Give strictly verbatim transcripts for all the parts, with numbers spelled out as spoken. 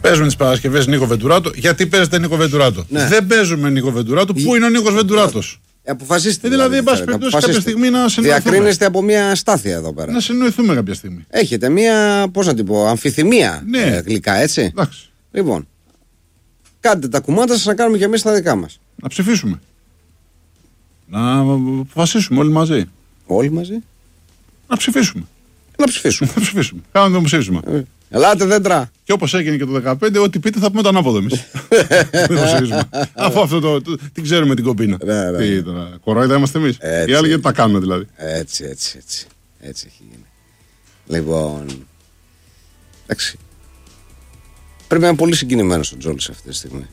Παίζουμε τις Παρασκευές Νίκο Βεντουράτο. Γιατί παίζετε Νίκο Βεντουράτο? Ναι. Δεν παίζουμε Νίκο Βεντουράτο. Πού είναι ο Νίκος Βεντουράτος? Αποφασίστε. Δηλαδή, εν πάση περιπτώσει, κάποια στιγμή να συνοηθούμε. Διακρίνεστε από μια στάθεια εδώ πέρα. Να συνοηθούμε κάποια στιγμή. Έχετε μια, πώς να την πω, αμφιθυμία ναι. ε, γλυκά, έτσι. Εντάξει. Λοιπόν, κάντε τα κουμάντα σας να κάνουμε και εμείς τα δικά μας. Να ψηφίσουμε. Να αποφασίσουμε όλοι μαζί. Όλοι μαζί. Να ψηφίσουμε. Να ψηφίσουμε. Να ψηφίσουμε. Κάνουμε το ψήφισμα. Ε, ελάτε δέντρα. Και όπως έγινε και το δεκαπέντε, ό,τι πείτε θα πούμε το ανάποδο εμείς. Αφού αυτό το, το, την ξέρουμε την κομπίνα. Ναι, ναι. Τι, τώρα, κορόιδα είμαστε εμείς. Οι άλλοι γιατί τα κάνουμε δηλαδή. Έτσι, έτσι, έτσι. Έτσι έχει γίνει. Λοιπόν. Εντάξει. Πρέπει να είναι πολύ συγκινημένος ο Τζόλης αυτή τη στιγμή.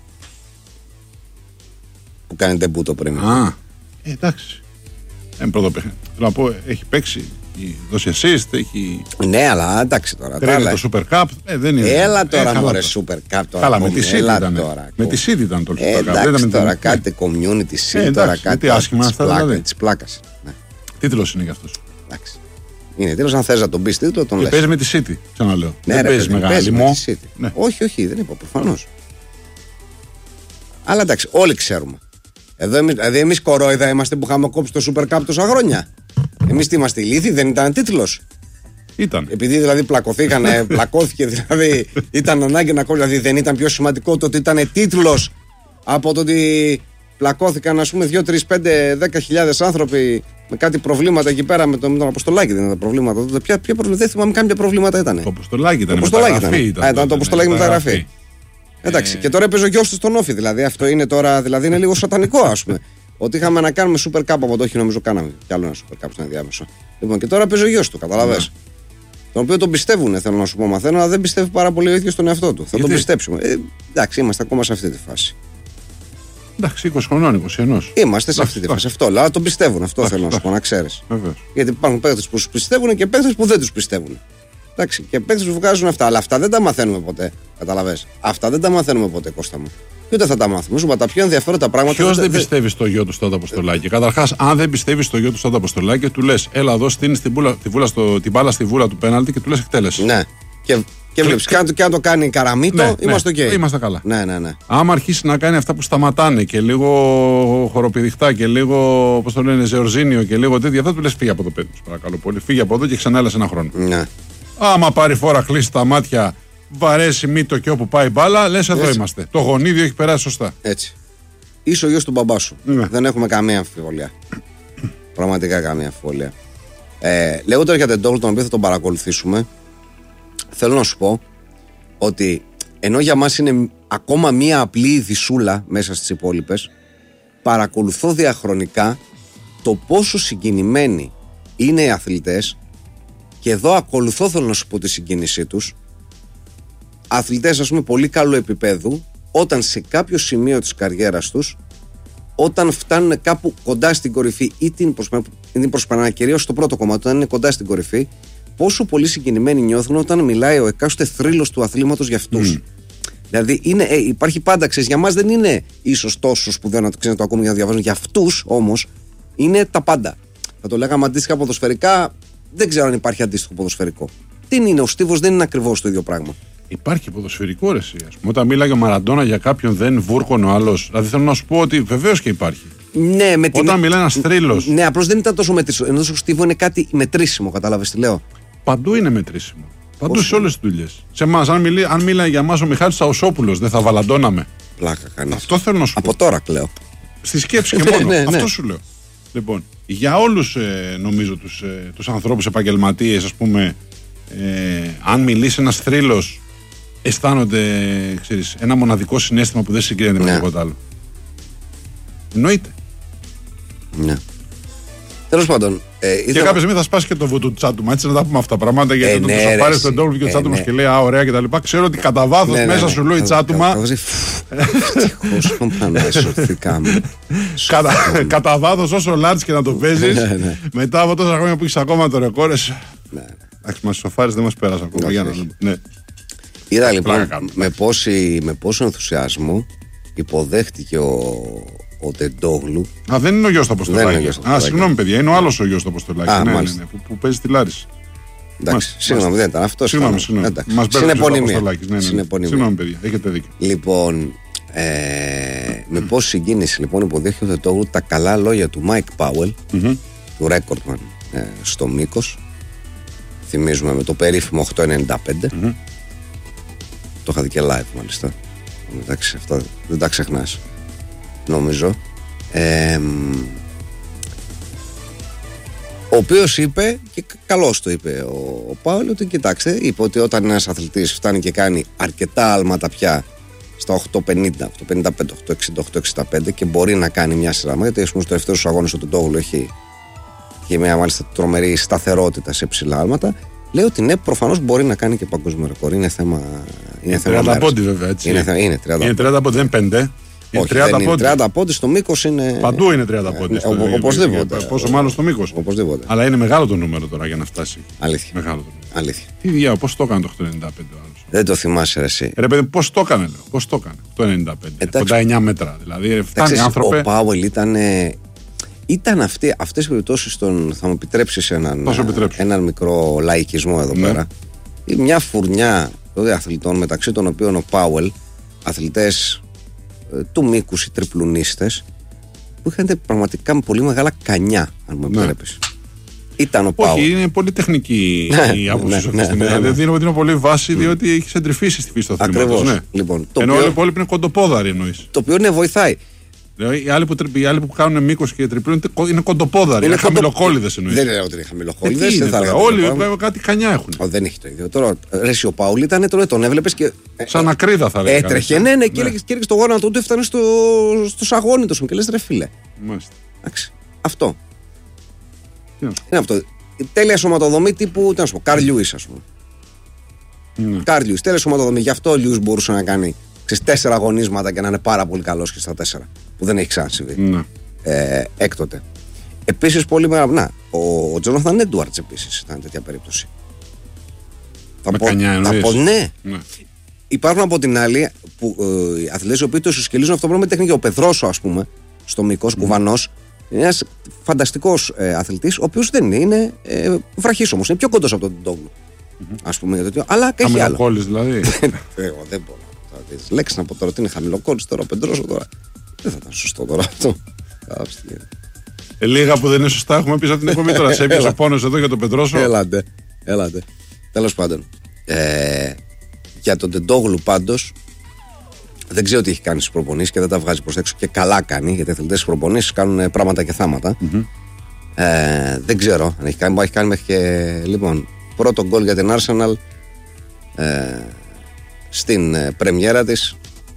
Που κάνει τεμπούτο πριν. Α, ε, εντάξει. Ε, πρώτο παιχνίδι. Θέλω να πω, έχει παίξει. Έχει δώσει assist, έχει. Ναι, αλλά εντάξει τώρα. Τρέλα το Super Cup. Ε, δεν είναι. Έλα τώρα, ε, μωρέ, Super Cup τώρα. Καλά, με τη City ήταν. Τώρα, με τη City ήταν το Super ε, Cup. Εντάξει, δεν τώρα με κάτι community City, ε, τώρα κάτι. Τι άσχημα αυτά δηλαδή. Της πλάκας. Ναι. Τίτλος είναι για αυτός. Εντάξει. Είναι τίτλος, αν θες να τον πεις τίτλο, τον λες. Παίζει με τη City, ξαναλέω. Ναι, δεν ρε, παίζει μεγάλη μου. Ναι. Όχι, όχι, δεν είπα προφανώς. Αλλά εντάξει, όλοι ξέρουμε. Εδώ εμείς, δηλαδή εμείς κορόιδα είμαστε που είχαμε κόψει το Super Cup τόσα χρόνια. Εμείς τι είμαστε ηλίθιοι, δεν ήταν τίτλος. Ήταν. Επειδή δηλαδή πλακωθήκανε, πλακώθηκε δηλαδή, ήταν ανάγκη να κόψει. Δηλαδή δεν ήταν πιο σημαντικό το ότι ήταν τίτλος από το ότι πλακώθηκαν ας πούμε δύο, τρεις, πέντε, δέκα χιλιάδες άνθρωποι με κάτι προβλήματα εκεί πέρα με τον, με τον Αποστολάκη. Δεν ήταν τα προβλήματα. Ποια, ποια προβλήματα, δεν θυμάμαι καν ποια προβλήματα ήταν. Το Αποστολάκη ήταν. Το Αποστολάκη ήταν. ήταν, Α, ήταν το Αποστολάκη μεταγραφή. Ε... Εντάξει, και τώρα έπαιζε ο γιος του στον Όφη. Δηλαδή αυτό είναι τώρα, δηλαδή είναι λίγο σατανικό ας πούμε. Ότι είχαμε να κάνουμε Super Cup από το όχι, νομίζω κάναμε κι άλλο ένα Super Cup στην ενδιάμεσο. Λοιπόν, και τώρα παίζει ο γιος του, καταλαβες. Yeah. Τον οποίο τον πιστεύουν, θέλω να σου πω, μαθαίνω, αλλά δεν πιστεύει πάρα πολύ ο ίδιος στον εαυτό του. Θα Γιατί? τον πιστέψουμε. Ε, εντάξει, είμαστε ακόμα σε αυτή τη φάση. Εντάξει, είκοσι χρονών, είκοσι ένα. Είμαστε σε αυτή τη φάση. Αυτό, αλλά τον πιστεύουν, αυτό θέλω να σου πω, να ξέρεις. Γιατί υπάρχουν παίκτες που του πιστεύουν και παίκτες που δεν του πιστεύουν. Εντάξει, και παίκτες που βγάζουν αυτά, αλλά αυτά δεν τα μαθαίνουμε ποτέ. Καταλαβες. Αυτά δεν τα μαθαίνουμε ποτέ, Κώστα μου. Και ούτε θα τα μάθουμε. Σου είπα τα πιο ενδιαφέροντα πράγματα. Ποιος δεν πιστεύει στο γιο του Στάδο Αποστολάκη? Καταρχάς, αν δεν πιστεύει στο γιο του Στάδο Αποστολάκη, του λες, έλα εδώ, στείνεις την, τη βούλα στο, την μπάλα στη βούλα του πέναλτι και του λες εκτέλεση. Ναι. Και, και βλέπεις, και, και, και αν το κάνει καραμίτο, ναι, είμαστε ναι, ok. Είμαστε καλά. Ναι, ναι, ναι. Άμα αρχίσει να κάνει αυτά που σταματάνε και λίγο χοροπηδιχτά και λίγο, πώς το λένε, ζεορζίνιο και λίγο τέτοια, αυτά του λες φύγε από το παιδί, παρακαλώ πολύ. Φύγε από εδώ και ξανά έλα σε ένα χρόνο. Ναι. Άμα πάρει φόρα, κλείσει τα μάτια, βαρέσει μύτο και όπου πάει μπάλα, λες εδώ έτσι είμαστε. Το γονίδιο έχει περάσει σωστά. Έτσι. Είσαι ο γιος του μπαμπά σου. Ναι. Δεν έχουμε καμία αμφιβολία. Πραγματικά καμία αμφιβολία. Ε, λέγω τώρα για τον Ντόγλου, τον οποίο θα τον παρακολουθήσουμε, θέλω να σου πω ότι ενώ για μας είναι ακόμα μία απλή ειδισούλα μέσα στις υπόλοιπες, παρακολουθώ διαχρονικά το πόσο συγκινημένοι είναι οι αθλητές και εδώ ακολουθώ, θέλω να σου πω, τη συγκίνησή τους. Αθλητές, ας πούμε, πολύ καλού επίπεδου, όταν σε κάποιο σημείο της καριέρας τους, όταν φτάνουν κάπου κοντά στην κορυφή ή την προσπερνάνε, κυρίως στο πρώτο κομμάτι, όταν είναι κοντά στην κορυφή, πόσο πολύ συγκινημένοι νιώθουν όταν μιλάει ο εκάστοτε θρύλος του αθλήματος για αυτούς. Mm. Δηλαδή είναι, ε, υπάρχει πάντα, ξέρεις, για μας δεν είναι ίσως τόσο σπουδαίο να το, ξέρεις, να το ακούμε για να διαβάζουν. Για αυτούς όμως είναι τα πάντα. Θα το λέγαμε αντίστοιχα ποδοσφαιρικά, δεν ξέρω αν υπάρχει αντίστοιχο ποδοσφαιρικό. Τι είναι, ο στίβος δεν είναι ακριβώς το ίδιο πράγμα. Υπάρχει ποδοσφαιρικό ρε εσύ, ας πούμε. Όταν μίλαγε ο Μαραντόνα για κάποιον δεν βούρκωνε ο άλλος. Δηλαδή θέλω να σου πω ότι βεβαίως και υπάρχει. Ναι, με την... Όταν μιλάει ένας θρύλος. Ναι, απλώς δεν ήταν τόσο μετρήσιμο. Ενώ στο στίβο είναι κάτι μετρήσιμο, κατάλαβες τι λέω. Παντού είναι μετρήσιμο. Παντού πώς σε όλες τις δουλειές. Σε εμάς, αν, μιλεί, αν μίλαγε για εμάς ο Μιχάλης Σαουσόπουλος, δεν θα βαλαντώναμε. Πλάκα κανείς. Αυτό θέλω να σου πω. Από τώρα κλαίω. Στη σκέψη και μόνο. ναι, ναι. Αυτό σου λέω. Λοιπόν, για όλους ε, νομίζω τους, ε, τους ανθρώπους επαγγελματίες, ας πούμε, ε, αν μιλήσει ένας θρύλος, αισθάνονται, ξέρεις, ένα μοναδικό συναίσθημα που δεν συγκρίνεται ναι. με τίποτα άλλο. Εννοείται. Ναι. Τέλος πάντων. Ε, και ήθελα... κάποια στιγμή θα σπάσει και το βου του τσάτουμα. Έτσι να τα πούμε αυτά τα πράγματα. Γιατί ε, όταν ναι, θα πάρει τον ντόπλο και το τσάτουμα ναι. και λέει Α, ωραία κτλ. Ξέρω ότι κατά βάθος ναι, ναι, μέσα ναι, σου λέει τσάτουμα. Ευτυχώς που πανέσωθηκαμε. Κατά βάθος όσο λάρτς και να το παίζεις, μετά από τόσα χρόνια που έχεις ακόμα το ρεκόρ. Εντάξει, μας σοφάρες δεν μας πέρασε ακόμα. Είδα λοιπόν με, πόση, με πόσο ενθουσιασμό υποδέχτηκε ο, ο Τεντόγλου. Α, δεν είναι ο γιος του Αποστολάκη. Α, συγγνώμη παιδιά, είναι ο άλλος ο γιος του Αποστολάκη. Α, ναι, ναι, ναι, που, που παίζει τη Λάρισα. Εντάξει, συγγνώμη, δεν ήταν αυτό. Συγγνώμη, συγγνώμη. Συνεπωνυμία. Συγγνώμη, παιδιά, έχετε δίκιο. Λοιπόν, ε, με πόση συγκίνηση λοιπόν υποδέχεται το τα καλά λόγια του Mike Powell, mm-hmm. του Recordman ε, στο μήκος. Θυμίζουμε με το περίφημο οκτώ ενενήντα πέντε. Mm-hmm. Το είχα δει και live μάλιστα. Εντάξει, αυτά δεν τα ξεχνάς, νομίζω. Ε, ο οποίος είπε, και καλώς το είπε ο, ο Πάουλ, ότι κοιτάξτε, είπε ότι όταν ένας αθλητής φτάνει και κάνει αρκετά άλματα πια στα οκτώ πενήντα, οκτώ πενήντα πέντε, οκτώ εξήντα, οκτώ εξήντα πέντε και μπορεί να κάνει μια σειρά, γιατί στους τελευταίους αγώνες του Ντόγλου έχει, έχει μια μάλιστα τρομερή σταθερότητα σε ψηλά άλματα, λέει ότι ναι, προφανώς μπορεί να κάνει και παγκόσμιο ρεκόρ. Είναι θέμα. Είναι θέμα τριάντα πόντι βέβαια, έτσι. Είναι, είναι τριάντα, είναι τριάντα πόντι, δεν είναι πέντε. Όχι, τριάντα δεν είναι τριάντα πόντι, στο μήκος είναι. Παντού είναι τριάντα πόντι. Ε, ο, οπωσδήποτε. Πόσο μάλλον στο μήκος. Οπωσδήποτε. Αλλά είναι μεγάλο το νούμερο τώρα για να φτάσει. Αλήθεια. Μεγάλο το νούμερο. Αλήθεια. Τι διάο, πώς το έκανε το οκτώ ενενήντα πέντε ο άλλος. Δεν το θυμάσαι εσύ. Ρε παιδί, πώς το έκανε, λέω. Πώς το έκανε. οκτώ ενενήντα πέντε. Κοντά εννιά μέτρα. Δηλαδή, φτάνει άνθρωπε. Ο Πάουελ ήταν. Ήταν αυτές οι περιπτώσεις των. Θα μου επιτρέψεις έναν, έναν μικρό λαϊκισμό εδώ ναι. πέρα. Μια φουρνιά δηλαδή, αθλητών, μεταξύ των οποίων ο Πάουελ, αθλητές ε, του μήκους, οι τριπλουνίστες, που είχαν πραγματικά με πολύ μεγάλα κανιά, αν μου επιτρέπεις. Ναι. Ήταν ο Πάουελ. Όχι, είναι πολύ τεχνική η άποψη αυτή τη στιγμή. Δηλαδή είναι πολύ βάση, διότι έχει εντρυφήσει στη φύση του αθλήματος. Ακριβώς. Ναι. Λοιπόν, ενώ όλοι οι υπόλοιποι είναι κοντοπόδαροι εννοείς. Το οποίο ναι, βοηθάει. Οι άλλοι που, οι άλλοι που κάνουν μήκος και τριπλούν είναι κοντοπόδαροι, είναι, είναι χαμηλοκόλληδες εννοείς. Δεν λέω ότι είναι χαμηλοκόλληδες. Όλοι βέβαια κάτι κανιά έχουν. Ο, δεν έχει το ίδιο. Τώρα, ρε, ο Πάουλ ήταν, τώρα τον έβλεπες και. Σαν ακρίδα θα λέγαμε. Έτρεχε, ναι, ναι, και έριξε το γόνατο του, έφτανε στο, στο σαγόνι του και λες ρε φίλε. Μάλιστα. Εντάξει. Αυτό. Είναι αυτό. Τέλεια σωματοδομή τύπου, τι να σου πω, Καρλ Λιούις, ας πούμε. Καρλ Λιούις, τέλεια σωματοδομή. Γι' αυτό ο Λιούις μπορούσε να κάνει στις τέσσερα αγωνίσματα και να είναι πάρα πολύ καλός και στα τέσσερα. Που δεν έχει ξανασυμβεί. Ναι. Ε, έκτοτε. Επίσης, πολύ μεγάλο. Να, ο Τζόναθαν Έντουαρτς επίσης ήταν τέτοια περίπτωση. Με θα κανιά εννοείς. πω, ναι. ναι. Υπάρχουν από την άλλη που, ε, οι αθλητές οι οποίοι το ισοσκελίζουν αυτό το πράγμα με τεχνική. Ο Πεδρόσο, ας πούμε, στο μήκος, mm. κουβανός, είναι ένας φανταστικός ε, αθλητής, ο οποίος δεν είναι, είναι ε, βραχής όμως, είναι πιο κοντός από τον Ντόγλου. Mm-hmm. Ας πούμε, τέτοιο, αλλά και έχει άλλο. Χαμηλοκόλλης δηλαδή. Εγώ δεν μπορώ. Λέξη να πω τώρα ότι είναι χαμηλοκόλλης τώρα, ο Πεδρόσο τώρα. Δεν θα ήταν σωστό τώρα αυτό. Ε, λίγα που δεν είναι σωστά έχουμε πει από την εκπομπή τώρα. Σε έπιασε ο πόνος εδώ για τον Πεδρόσο. Έλατε, έλατε. Τέλος πάντων. Ε, για τον Τεντόγλου πάντως, δεν ξέρω τι έχει κάνει στις προπονήσεις και δεν τα βγάζει προς έξω και καλά κάνει, γιατί οι αθλητές στις προπονήσεις κάνουν πράγματα και θάματα. Mm-hmm. Ε, δεν ξέρω αν έχει κάνει, έχει κάνει μέχρι και. Λοιπόν, πρώτο γκολ για την Arsenal ε, στην ε, πρεμιέρα της.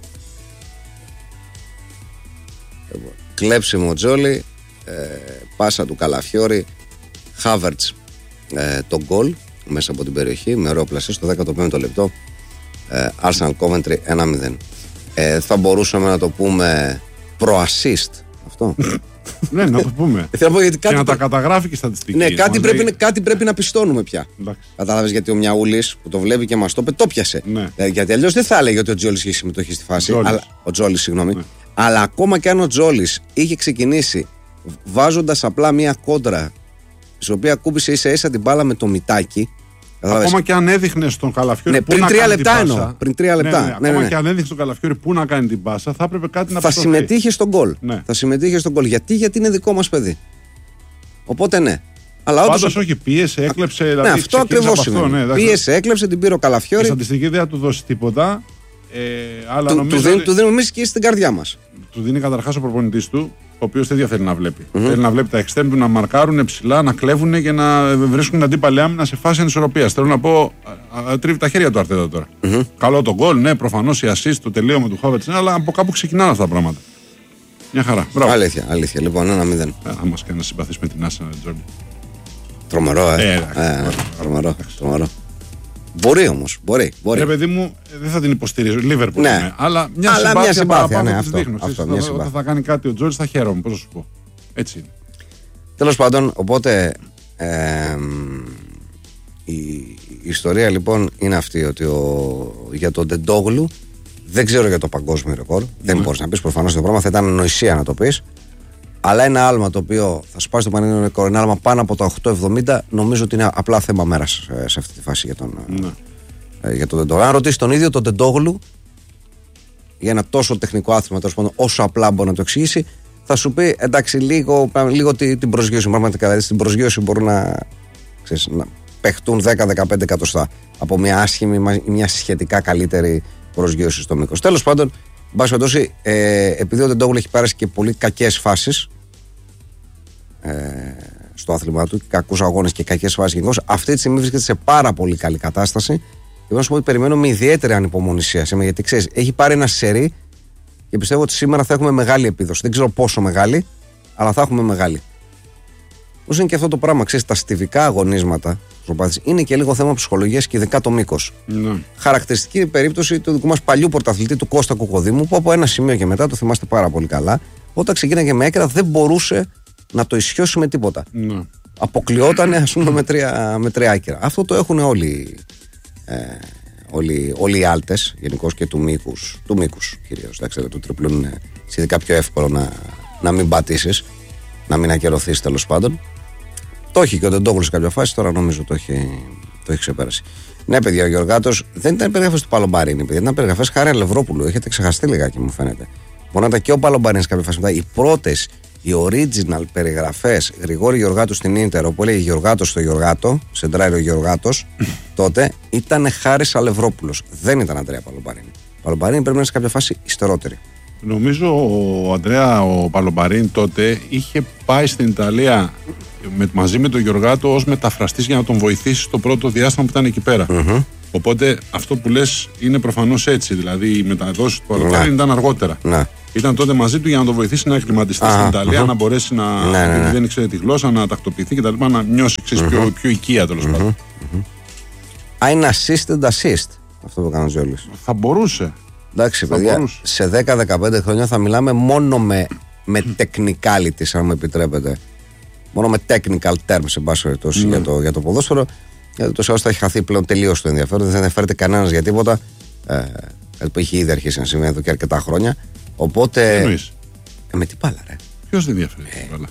Κλέψιμο Τζόλι, ε, πάσα του Καλαφιόρη, Χάβερτς ε, το γκολ μέσα από την περιοχή με ωραίο πλασέ στο δέκατο πέμπτο λεπτό. ε, Arsenal Coventry ένα μηδέν. ε, Θα μπορούσαμε να το πούμε προ-assist αυτό. Ναι, να το πούμε. Θέλω να πω γιατί κάτι και να τα καταγράφει και στατιστική. Ναι, κάτι πρέπει, κάτι πρέπει να πιστώνουμε πια. Κατάλαβες, γιατί ο Μιαούλης που το βλέπει και μας το είπε, το πιασε. Ναι. Ε, γιατί αλλιώς δεν θα έλεγε ότι ο Τζόλις είχε συμμετοχή στη φάση. Τζόλις. Αλλά, ο Τζόλις, συγγνώμη. Ναι. Αλλά ακόμα και αν ο Τζόλις είχε ξεκινήσει βάζοντας απλά μια κόντρα, στην οποία κούμπησε ίσα ίσα την μπάλα με το μυτάκι. Ακόμα και αν έδειχνε στον Καλαφιόρη. Ναι, που πριν να τρία κάνει λεπτά την εννοώ. πάσα, Πριν τρία λεπτά. Ναι, ναι, ναι, ακόμα ναι, ναι. και αν έδειχνε στον Καλαφιόρη που να κάνει την πάσα, θα έπρεπε κάτι να θα πιστωθεί. συμμετείχε στον γκολ. Ναι. Θα συμμετείχε στον γκολ. Γιατί, γιατί είναι δικό μας παιδί. Οπότε ναι. Αλλά πάντως όντως... όχι, πίεσε, έκλεψε. Ναι, δηλαδή, αυτό ακριβώς είναι. Ναι, πίεσε, έκλεψε, την πήρε ο Καλαφιόρη. Η στατιστική δεν θα του δώσει τίποτα. Ε, αλλά του, νομίζω του, δίνει, ότι... του δίνουμε εμείς και στην καρδιά μας. Του δίνει καταρχάς ο προπονητής του, ο οποίος τέτοια θέλει να βλέπει. Mm-hmm. Θέλει να βλέπει τα εξτρέμ του να μαρκάρουν ψηλά, να κλέβουν και να βρίσκουν την αντίπαλη άμυνα σε φάση ανισορροπίας. Θέλω να πω, α, α, τρίβει τα χέρια του Αρτέτα τώρα. Mm-hmm. Καλό το γκολ, ναι, προφανώς η assist, το τελείωμα του Χάβερτς, αλλά από κάπου ξεκινάνε αυτά τα πράγματα. Μια χαρά. Μπράβο. Αλήθεια, αλήθεια. Λοιπόν, ένα μηδέν. Θα μας κάνει να συμπαθείς με την Arsenal, Τζόρντι. Τρομερό, ε. ε, ε τρομερό, τρομερό. Μπορεί όμως, μπορεί. μπορεί. Ρε παιδί μου, δεν θα την υποστηρίζω. Λίβερπουλ ναι. είναι. Αλλά μια αλλά συμπάθεια, μια συμπάθεια παραπάνω ναι, της αυτό, δείχνω. αυτό, θα, όταν θα κάνει κάτι ο Τζόρις θα χαίρομαι, πώς θα σου πω. Έτσι είναι. Τέλος πάντων, οπότε ε, η, η ιστορία λοιπόν είναι αυτή, ότι ο, για τον Τεντόγλου δεν ξέρω για το παγκόσμιο ρεκόρ. Mm. Δεν μπορείς να πεις προφανώς το πράγμα, θα ήταν νοησία να το πεις. Αλλά ένα άλμα το οποίο θα σπάσει το πανελλήνιο ρεκόρ, ένα άλμα πάνω από τα οκτώ εβδομήντα, νομίζω ότι είναι απλά θέμα μέρας σε αυτή τη φάση για τον, ναι. για τον Τεντόγλου. Αν ρωτήσει τον ίδιο τον Τεντόγλου για ένα τόσο τεχνικό άθλημα, τέλος πάντων, όσο απλά μπορεί να το εξηγήσει, θα σου πει εντάξει, λίγο, λίγο την προσγείωση. Πραγματικά, δηλαδή στην προσγείωση μπορούν να, ξέρεις, να παιχτούν δέκα με δεκαπέντε εκατοστά από μια άσχημη ή μια σχετικά καλύτερη προσγείωση στο μήκος. Τέλος πάντων, εν πάση περιπτώσει, ε, επειδή ο Τεντόγλου έχει πάρει και πολύ κακές φάσεις ε, στο άθλημά του, κακούς αγώνες και κακές φάσεις γενικώς, αυτή τη στιγμή βρίσκεται σε πάρα πολύ καλή κατάσταση. Και να σου πω ότι περιμένω με ιδιαίτερη ανυπομονησία σήμερα, γιατί ξέρεις, έχει πάρει ένα σερί και πιστεύω ότι σήμερα θα έχουμε μεγάλη επίδοση. Δεν ξέρω πόσο μεγάλη, αλλά θα έχουμε μεγάλη. Όσο είναι και αυτό το πράγμα, ξέρεις, τα στιβικά αγωνίσματα είναι και λίγο θέμα ψυχολογίας και ειδικά το μήκος. Ναι. Χαρακτηριστική περίπτωση του δικού μας παλιού πρωταθλητή, του Κώστα Κουκοδήμου, που από ένα σημείο και μετά, το θυμάστε πάρα πολύ καλά, όταν ξεκίναγε με έκρα δεν μπορούσε να το ισιώσει με τίποτα. Ναι. Αποκλειόταν, ας πούμε, με τρία, με τρία άκυρα. Αυτό το έχουν όλοι, ε, όλοι, όλοι οι άλτες γενικώς και του μήκους, του μήκους κυρίως. Εντάξει, του τριπλού είναι σχετικά πιο εύκολο να, να μην πατήσεις, να μην ακυρωθείς τέλος πάντων. Το έχει και ο Τεντόγλου σε κάποια φάση, τώρα νομίζω το έχει, το έχει ξεπέρασε. Ναι, παιδιά, ο Γεωργάτος δεν ήταν περιγραφές του Παλομπαρίνη, παιδιά, ήταν περιγραφές Χάρη Αλευρόπουλου. Έχετε ξεχαστεί λιγάκι, μου φαίνεται. Μπορεί να ήταν και ο Παλομπαρίνης σε κάποια φάση μετά. Οι πρώτες, οι original περιγραφές Γρηγόρη Γεωργάτου στην Ίντερ, όπου έλεγε Γεωργάτος στο Γεωργάτο, σεντράρει ο Γεωργάτος, τότε ήταν Χάρης Αλευρόπουλος. Δεν ήταν Αντρέα Παλομπαρίνη. Ο Παλομπαρίνη πρέπει να είναι σε κάποια φάση υστερότερη. Νομίζω ο Αντρέα ο Παλομπαρίνη τότε είχε πάει στην Ιταλία με, μαζί με τον Γεωργάτο ως μεταφραστής για να τον βοηθήσει στο πρώτο διάστημα που ήταν εκεί πέρα. Mm-hmm. Οπότε αυτό που λες είναι προφανώς έτσι. Δηλαδή οι μεταδόσεις του Παλομπαρίνη ναι. ήταν αργότερα. Ναι. Ήταν τότε μαζί του για να τον βοηθήσει να εκκληματιστεί στην Ιταλία, uh-huh. να μπορέσει να. Ναι, ναι, ναι. δεν ήξερε τη γλώσσα, να τακτοποιηθεί κτλ. Να νιώσει mm-hmm. πιο, πιο οικία τέλος mm-hmm. πάντων. Α, είναι assistant assist αυτό που έκανε ο Ζιόλης. Θα μπορούσε. Εντάξει, θα παιδιά, μπορούσε. Σε δέκα με δεκαπέντε χρόνια θα μιλάμε μόνο με, με technicalities, αν μου επιτρέπετε. Μόνο με technical terms, σε πάση περιπτώσει, mm. για, το, για το ποδόσφαιρο. Γιατί το ΣΕΟΣ θα έχει χαθεί πλέον τελείως το ενδιαφέρον. Δεν ενδιαφέρεται κανένας για τίποτα. Ε, κάτι που έχει ήδη αρχίσει να συμβαίνει εδώ και αρκετά χρόνια. Οπότε. Ε, με την μπάλα, ρε. Ποιος δεν ενδιαφέρεται για την μπάλα.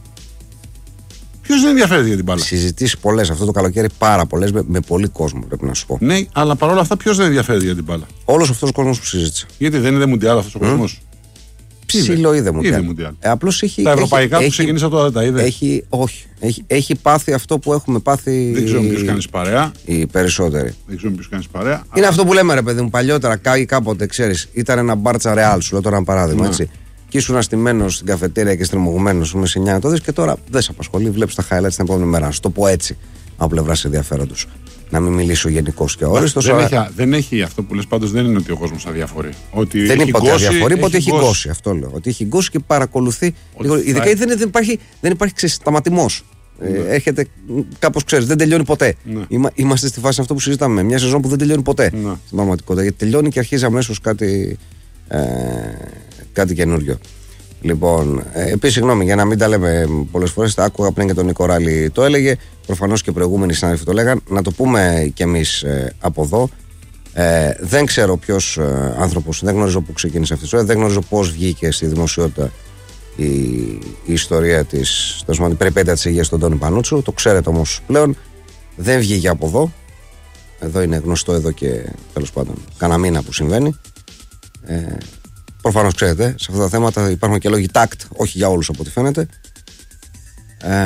Ποιος δεν ενδιαφέρεται για την μπάλα. Συζητήσεις πολλές αυτό το καλοκαίρι, πάρα πολλές, με, με πολύ κόσμο πρέπει να σου πω. Ναι, αλλά παρόλα αυτά ποιος δεν ενδιαφέρεται για την μπάλα. Όλος αυτός ο κόσμος που συζήτησε. Γιατί δεν είναι μουντιάλ αυτός ο κόσμος. Ψιλο είδε μουντιάλ. Ε, απλώς έχει. Τα ευρωπαϊκά έχει, που ξεκίνησα τώρα δεν τα είδε. Έχει, όχι. Έχει, έχει πάθει αυτό που έχουμε πάθει. Δεν ξέρω ποιος κάνει παρέα. Οι περισσότεροι. Δεν ξέρω ποιος κάνει παρέα. Είναι αλλά... αυτό που λέμε, ρε παιδί μου, παλιότερα, κάγει κάποτε, ξέρεις, ήταν ένα μπάρτσα ρεάλ, σου λέω τώρα ένα παράδειγμα. Ναι. Έτσι. Και ήσουν αστημένος στην καφετέρια και στριμωγμένος με σε εννιά το δεις και τώρα δεν σε απασχολεί. Βλέπεις τα highlights την επόμενη μέρα. Να σου το πω έτσι, από πλευράς ενδιαφέροντος. Να μην μιλήσω γενικώς και όριστος. Δεν, αλλά... δεν έχει αυτό που λες, πάντως δεν είναι ότι ο κόσμος αδιαφορεί. Ότι δεν είπα ότι αδιαφορεί, είπα ότι έχει γκώσει. Αυτό λέω. Ότι έχει γκώσει και παρακολουθεί. Λίγο, ειδικά θα... δεν, δεν υπάρχει, δεν υπάρχει σταματημός. Ναι. Ε, έρχεται κάπως, ξέρεις, δεν τελειώνει ποτέ. Ναι. Είμα, είμαστε στη φάση αυτό που συζητάμε. Μια σεζόν που δεν τελειώνει ποτέ. Ναι. Στην πραγματικότητα. Γιατί τελειώνει και αρχίζει αμέσως κάτι, ε, κάτι καινούριο. Λοιπόν, ε, επίσης, συγγνώμη, για να μην τα λέμε πολλές φορές, τα άκουγα πριν και τον Νικοράλη το έλεγε. Προφανώς και προηγούμενοι συνάδελφοι το λέγαν. Να το πούμε κι εμείς ε, από εδώ. Ε, δεν ξέρω ποιος ε, άνθρωπος, δεν γνωρίζω πού ξεκίνησε αυτή η ιστορία, δεν γνωρίζω πώς βγήκε στη δημοσιότητα η, η ιστορία της, τέλος η περιπέτεια της υγείας του Αντώνη Πανούτσου. Το ξέρετε όμως πλέον. Δεν βγήκε από εδώ. Εδώ είναι γνωστό εδώ και τέλος πάντων κάνα μήνα που συμβαίνει. Ε, Προφανώς ξέρετε, σε αυτά τα θέματα υπάρχουν και λόγοι τάκτ, όχι για όλους από ό,τι φαίνεται. Ε,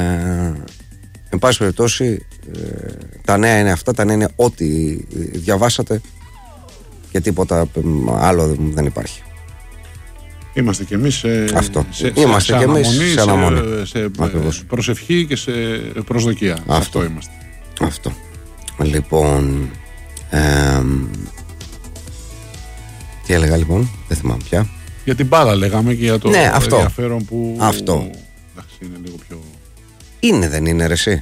εν πάση περιπτώσει, ε, τα νέα είναι αυτά, τα νέα είναι ό,τι διαβάσατε και τίποτα άλλο δεν υπάρχει. Είμαστε κι εμείς σε, αυτό. σε, είμαστε σε, κι εμείς αναμονή, σε, αναμονή. σε, σε προσευχή και σε προσδοκία. Αυτό, αυτό είμαστε. Αυτό. Λοιπόν... Ε, τι έλεγα λοιπόν, δεν θυμάμαι πια. Για την μπάλα λέγαμε και για το ναι, αυτό. ενδιαφέρον που. Αυτό. Εντάξει, είναι λίγο πιο. Είναι, δεν είναι, ρε εσύ.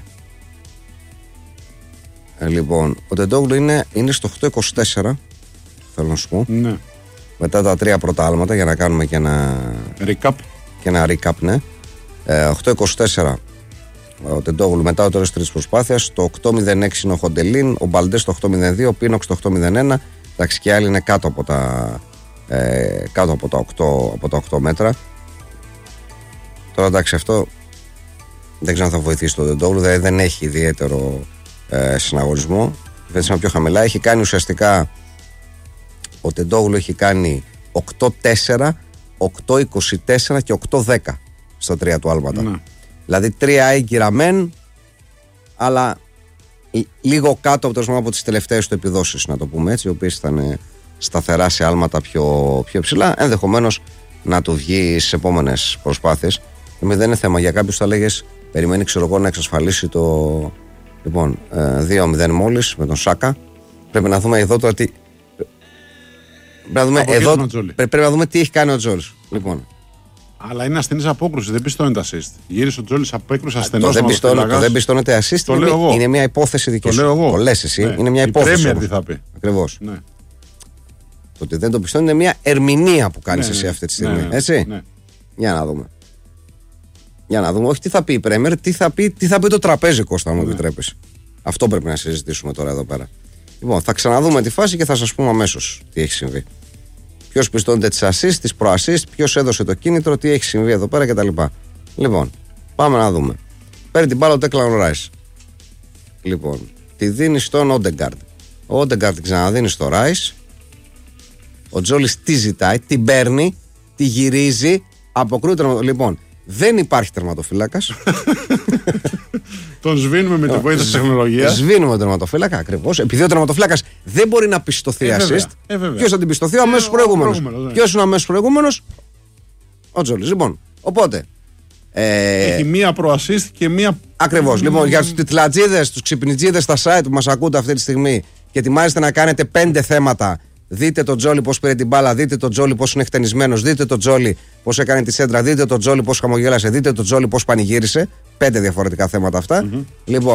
Ε, λοιπόν, ο Τεντόγλου είναι, είναι στο οκτώ είκοσι τέσσερα. Θέλω να σου πω. Ναι. Μετά τα τρία πρώτα άλματα για να κάνουμε και ένα. Recap. Και ένα recap, ναι. Ε, οκτώ είκοσι τέσσερα ο Τεντόγλου μετά το τέλος της προσπάθειας. Το οκτώ μηδέν έξι είναι ο Χοντελίν. Ο Μπαλντέ στο οκτώ μηδέν δύο. Ο Πίνοξ στο οκτώ μηδέν ένα. Εντάξει, και άλλοι είναι κάτω από τα, ε, κάτω από τα, οκτώ, από τα οκτώ μέτρα. Τώρα εντάξει, αυτό δεν ξέρω αν θα βοηθήσει τον Τεντόγλου, δηλαδή δεν έχει ιδιαίτερο ε, συναγωνισμό. Βρίσκεται πιο χαμηλά. Έχει κάνει ουσιαστικά ο Τεντόγλου έχει κάνει οκτώ τέσσερα, οκτώ είκοσι τέσσερα και οκτώ δέκα στα τρία του άλματα. Ναι. Δηλαδή τρία έγκυρα μεν, αλλά λίγο κάτω από, το, από τις τελευταίες του επιδόσεις, να το πούμε έτσι, οι οποίες ήταν σταθερά σε άλματα πιο, πιο ψηλά. Ενδεχομένως να του βγει στις επόμενες προσπάθειες. Δεν είναι θέμα για κάποιους, θα λέγες, περιμένει ξέρω εγώ να εξασφαλίσει το. Λοιπόν, δύο μηδέν μόλις με τον Σάκα. Πρέπει να δούμε εδώ τώρα τι. Πρέπει να δούμε, εδώ, πρέπει να δούμε τι έχει κάνει ο Τζόλης. Λοιπόν. Αλλά είναι ασθενής απόκρουση, δεν πιστώνεται assist. Γύρισε ο Τζόλης απόκρουση ασθενός. Το δεν πιστώνεται assist το είναι, είναι, είναι μια υπόθεση δική σου. Το λέω εγώ. Το λες εσύ, ναι. Είναι μια η υπόθεση. Τι θα πει. Ακριβώς. Ναι. Το ότι δεν το πιστώνει είναι μια ερμηνεία που κάνεις ναι, εσύ αυτή τη στιγμή. Ναι, ναι, έτσι. Ναι. Για να δούμε. Για να δούμε, όχι τι θα πει η Πρέμερ, τι θα πει, τι θα πει το τραπέζι, Κώστα, αν μου επιτρέπεις. Αυτό πρέπει να συζητήσουμε τώρα εδώ πέρα. Λοιπόν, θα ξαναδούμε τη φάση και θα σας πούμε αμέσως τι έχει συμβεί. Ποιος πιστώνεται τις assist, τις προ-assist, ποιος έδωσε το κίνητρο, τι έχει συμβεί εδώ πέρα κτλ. Λοιπόν, πάμε να δούμε. Παίρνει την μπάλα ο Declan Rice. Λοιπόν, τη δίνει στον Όντεγκαρντ. Ο Όντεγκαρντ την ξαναδίνει στο Rice. Ο Τζόλης τη ζητάει, την παίρνει, τη γυρίζει, αποκρούει τερματοφύλακα. Λοιπόν, δεν υπάρχει τερματοφύλακας. Τον σβήνουμε με τη βοήθεια της τεχνολογίας. Σβήνουμε τον τερματοφύλακα, ακριβώς. Επειδή ο τερματοφύλακας δεν μπορεί να πιστωθεί ε, assist. Ε, Ποιος θα την πιστωθεί, ο αμέσως προηγούμενος. Ποιος είναι ο αμέσως προηγούμενος, ο Τζόλης. Λοιπόν, οπότε. Ε, Έχει μία προ-assist και μία. Ακριβώς. Λοιπόν, για τους τιτλατζίδες, τους ξυπνιτζίδες στα site που μας ακούτε αυτή τη στιγμή και ετοιμάζεστε να κάνετε πέντε θέματα. Δείτε τον Τζόλι πώς πήρε την μπάλα, δείτε τον Τζόλι πώς είναι χτενισμένος, δείτε τον Τζόλι πώς έκανε τη σέντρα, δείτε τον Τζόλι πώς χαμογέλασε, δείτε τον Τζόλι πώς πανηγύρισε. Πέντε διαφορετικά θέματα αυτά. Mm-hmm. Λοιπόν,